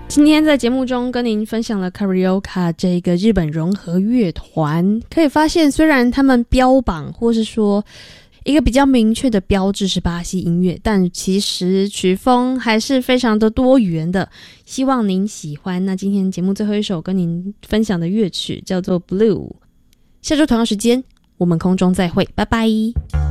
今天在节目中跟您分享了 Carioca 这个日本融合乐团，可以发现虽然他们标榜或是说一个比较明确的标志是巴西音乐，但其实曲风还是非常的多元的，希望您喜欢。那今天节目最后一首跟您分享的乐曲叫做 Blue， 下周同样时间我们空中再会，拜拜。